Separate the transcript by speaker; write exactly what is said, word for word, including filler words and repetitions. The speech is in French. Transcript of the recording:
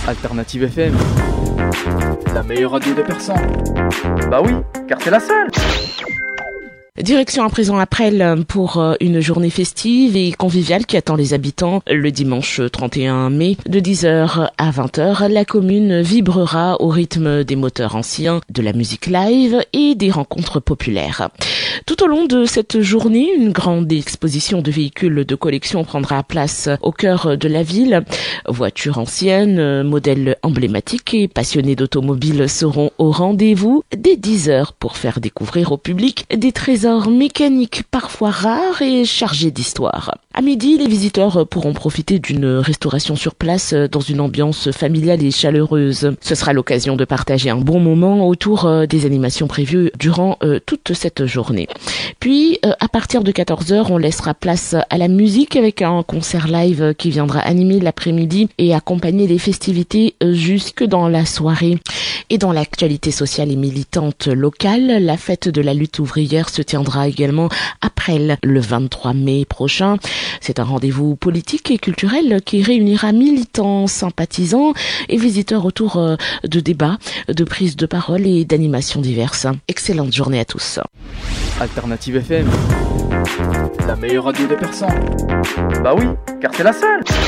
Speaker 1: Alternative F M, la meilleure radio de Persan. Bah oui, car c'est la seule.
Speaker 2: Direction à présent à Presles pour une journée festive et conviviale qui attend les habitants. Le dimanche trente et un mai, de dix heures à vingt heures, la commune vibrera au rythme des moteurs anciens, de la musique live et des rencontres populaires. Tout au long de cette journée, une grande exposition de véhicules de collection prendra place au cœur de la ville. Voitures anciennes, modèles emblématiques et passionnés d'automobiles seront au rendez-vous dès dix heures pour faire découvrir au public des trésors mécaniques parfois rares et chargés d'histoire. À midi, les visiteurs pourront profiter d'une restauration sur place dans une ambiance familiale et chaleureuse. Ce sera l'occasion de partager un bon moment autour des animations prévues durant euh, toute cette journée. Puis, euh, à partir de quatorze heures, on laissera place à la musique avec un concert live qui viendra animer l'après-midi et accompagner les festivités jusque dans la soirée. Et dans l'actualité sociale et militante locale, la fête de la lutte ouvrière se tiendra également à Presles le vingt-trois mai prochain. C'est un rendez-vous politique et culturel qui réunira militants, sympathisants et visiteurs autour de débats, de prises de parole et d'animations diverses. Excellente journée à tous.
Speaker 1: Alternative F M, la meilleure radio de Persan. Bah oui, car c'est la seule.